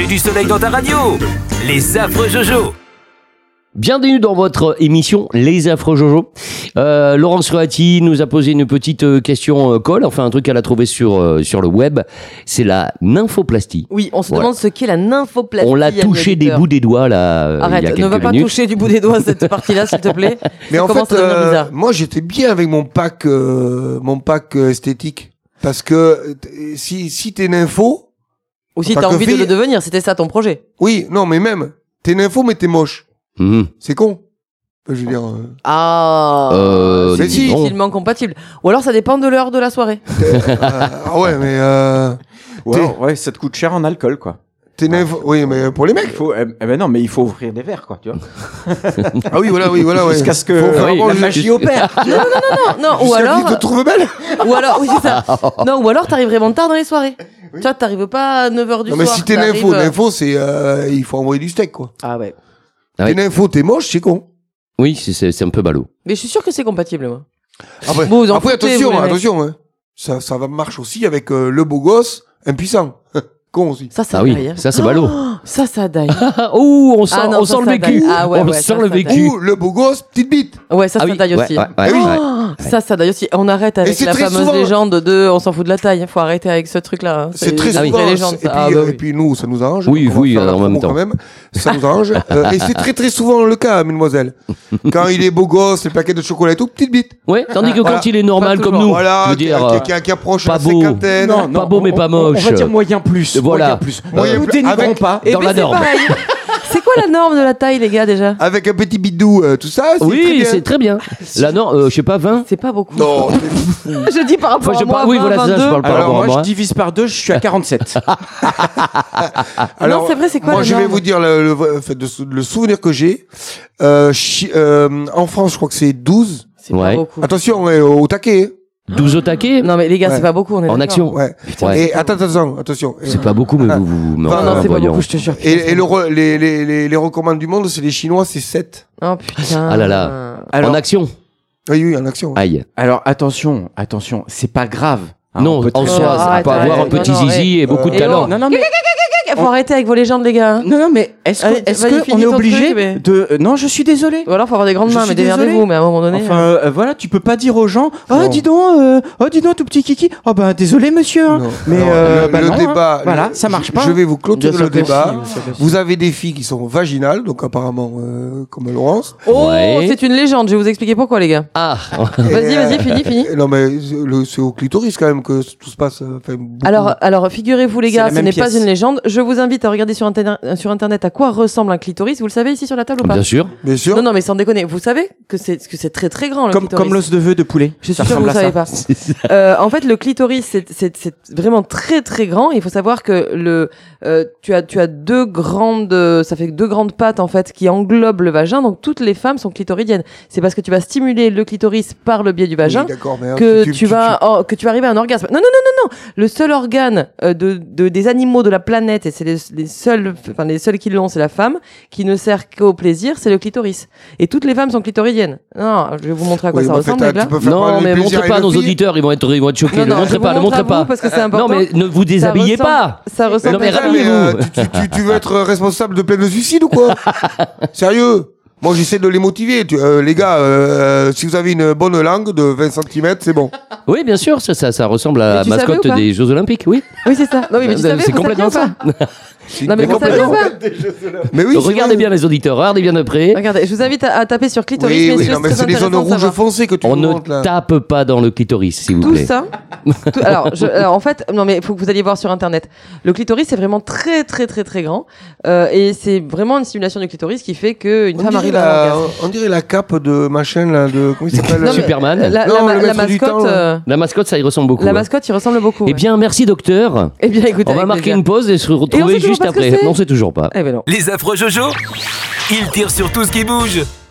Mets du soleil dans ta radio. Les affreux Jojo. Bienvenue dans votre émission Les Affreux Jojo. Laurence Roati nous a posé une petite question colle, enfin un truc qu'elle a trouvé sur le web. C'est la nymphoplastie. Oui, on se demande ce qu'est la nymphoplastie. On l'a touché des bouts des doigts là. Arrête, il y a ne va pas minutes. toucher du bout des doigts cette partie-là, s'il te plaît. Mais en commence fait, à devenir bizarre. moi j'étais bien avec mon pack esthétique. Parce que si t'es nympho... Ou si en t'as tant que envie de fille- le devenir, c'était ça ton projet. Oui, non, mais même, t'es nympho mais t'es moche. C'est con. Je veux dire... Ah, mais c'est si. difficilement compatible. Ou alors ça dépend de l'heure de la soirée. ah ouais, mais... Ouais, ça te coûte cher en alcool, quoi. T'es nympho... Oui, mais pour les Il mecs. faut, ben non, mais il faut ouvrir des verres, quoi, tu vois. Ah oui, voilà, ouais. Jusqu'à ce que Faut faire la manger- magie opère. Non, ou Jusqu'à alors... qu'il te trouve belle. Ou alors, oui, c'est ça. Non, ou alors t'arrives vraiment tard dans les soirées. Tu vois, t'arrives pas à 9h du Non, soir. mais si t'es t'arrives, nympho, c'est... il faut envoyer du steak, quoi. Ah ouais. Ah T'es oui. nympho, t'es moche, c'est con. Oui, c'est un peu ballot. Mais je suis sûr que c'est compatible, moi. Après, Vous en après foutez, vous, les mecs. attention. Hein. Ça va marche aussi avec le beau gosse impuissant. Con aussi. Ça Ah oui, daille, hein. ça c'est ballot. Ça daille. Oh, on sent, Ah non, on ça, sent le ça vécu. daille. Ah ouais, on ouais, sent ça, le ça vécu. Ou le beau gosse, petite bite. Ouais, ça Ah oui, daille aussi. ouais. Ça daille aussi. On arrête avec c'est la très fameuse souvent- légende de on s'en fout de la taille. Faut arrêter avec ce truc-là. hein. C'est très une souvent. vraie légende. Et ça. puis, Ah, bah oui. et puis nous, ça nous arrange. Oui, Donc, on va oui, faire la en même promo temps. quand même. Ça nous arrange. Et c'est très très souvent le cas, mesdemoiselles. Quand il est beau gosse, les paquets de chocolat et tout, petite bite. Ouais, tandis que Voilà. quand il est normal Pas comme toujours. nous, Voilà, je veux dire, qui approche pas la beau. cinquantaine. Pas beau, mais pas On moche. va dire moyen plus. Voilà. Moyen plus. Moyen Nous plus. dénigrons Avec- pas. Et dans ben, la c'est norme. pareil. C'est quoi la norme de la taille, les gars, déjà? Avec un petit bidou, tout ça, c'est très Oui, bien. c'est très bien. Là, non, je sais pas, 20. C'est pas beaucoup. Non, Je dis par rapport Enfin, je à moi, parle- oui, 20, voilà, c'est ça, je 22. parle par Alors rapport à moi, moi. je divise par 2, je suis à 47. alors, Non, c'est vrai, c'est quoi moi, la je vais norme vous dire le souvenir que j'ai. En France, je crois que c'est 12. C'est Ouais. pas beaucoup. Attention, au taquet. 12 au taquet. Non, mais les gars, Ouais. c'est pas beaucoup. On est En d'accord. action. Ouais. Ouais. Et attention. C'est pas beaucoup, mais vous me Non, Non, c'est pas voyons. beaucoup, je te jure. Et les recommandes du monde, c'est les Chinois, c'est 7. Oh putain. Ah là là. Alors, En action. Oui, en action. Aïe. alors attention, c'est pas grave. hein, Non, on peut en très- soi, arrête, on peut avoir un arrête. petit Non, non, zizi et beaucoup de Et talent. oh. Non, non, mais Faut arrêter avec vos légendes, les gars. hein. non, mais est-ce Allez, vas-y, que finis on est ton obligé truc, mais- de non, je suis désolé. Ou alors, faut avoir des grandes Je mains, suis mais démerdez-vous, désolé. mais à un moment donné. Enfin, voilà, tu peux pas dire aux gens, Non. dis donc, tout petit kiki. Oh ben, désolé, monsieur. hein. Non. Mais Alors, bah le non, hein. débat, Voilà, ça marche pas. Je vais vous clôturer Bien sûr le que débat. si, bien sûr que si. Vous avez des filles qui sont vaginales, donc apparemment comme Laurence. Oh, Ouais. c'est une légende. Je vais vous expliquer pourquoi, les gars. Ah. Vas-y, finis. Non, mais c'est au clitoris quand même que tout se passe. Enfin, beaucoup. Alors, figurez-vous, les C'est gars, la ce même n'est pas pièce. une légende. Je vous invite à regarder sur Internet à quoi ressemble un clitoris. Vous le savez ici sur la table ou pas? Bien sûr. Bien sûr. Non, mais sans déconner. Vous savez que c'est très très grand, le clitoris. Comme l'os de vœux de poulet. Je suis Ça sûre que vous ressemble savez à ça. pas. En fait, le clitoris, c'est vraiment très très grand. Il faut savoir que tu as deux grandes, ça fait deux grandes pattes en fait qui englobent le vagin. Donc toutes les femmes sont clitoridiennes. C'est parce que tu vas stimuler le clitoris par le biais du vagin Oui, d'accord, mais que tu vas arriver à un orgasme. Non. Le seul organe des animaux de la planète, et c'est les seuls qui l'ont, c'est la femme, qui ne sert qu'au plaisir, c'est le clitoris. Et toutes les femmes sont clitoridiennes. Non, je vais vous montrer à quoi Oui, ça mais en fait, ressemble, les gars. tu peux faire Non, parler mais le plaisir montrez pas à à nos une fille. auditeurs, ils vont être choqués. Non, Ne montrez je pas, vous ne montre à montrez vous pas. parce que c'est important. Non, mais ne vous déshabillez pas. Ça ressemble. Non, mais putain, rhabillez-vous. tu veux être responsable de plein de suicides ou quoi? Sérieux? Moi, j'essaie de les motiver. Les gars, si vous avez une bonne langue de 20 cm, c'est bon. Oui, bien sûr, ça ressemble à Mais la tu savais mascotte ou pas des Jeux Olympiques, oui. Oui, c'est ça. Non, oui, mais tu savais, C'est vous complètement saviez ou ça. pas Non, mais vous savez ou pas Mais oui, c'est Regardez vrai. bien les auditeurs, regardez bien de près. Regardez, je vous invite à taper sur clitoris, Oui, messieurs, non, mais c'est c'est très les zones intéressant de rouges savoir. foncées que tu On nous ne montres là. tape pas dans le clitoris, s'il vous Tout plaît. ça. Alors, en fait, non, mais il faut que vous alliez voir sur Internet. Le clitoris, c'est vraiment très, très, très, très grand. Et c'est vraiment une stimulation du clitoris qui fait qu'une femme arrive à un orgasme. On dirait la cape de machin là, de comment il s'appelle Non, mais Superman. Non, le la maître du temps, mascotte, là. La mascotte, ça y ressemble beaucoup. la hein. mascotte, il ressemble beaucoup. Eh bien, merci docteur. Eh bien, écoutez, On va avec marquer plaisir. une pause et se Et on retrouver sait toujours juste pas ce que après. c'est Non, c'est toujours pas. Eh ben non. Les affreux Jojo, ils tirent sur tout ce qui bouge.